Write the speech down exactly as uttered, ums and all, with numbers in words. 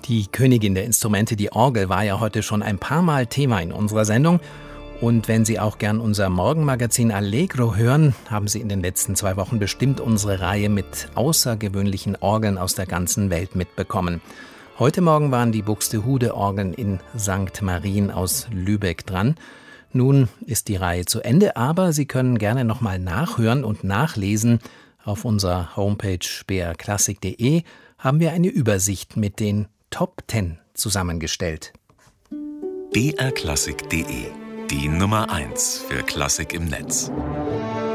Die Königin der Instrumente, die Orgel, war ja heute schon ein paar Mal Thema in unserer Sendung. Und wenn Sie auch gern unser Morgenmagazin Allegro hören, haben Sie in den letzten zwei Wochen bestimmt unsere Reihe mit außergewöhnlichen Orgeln aus der ganzen Welt mitbekommen. Heute Morgen waren die Buxtehude-Orgeln in Sankt Marien aus Lübeck dran. Nun ist die Reihe zu Ende, aber Sie können gerne nochmal nachhören und nachlesen. Auf unserer Homepage b r klassik punkt d e haben wir eine Übersicht mit den Top zehn zusammengestellt. b r klassik punkt d e, die Nummer eins für Klassik im Netz.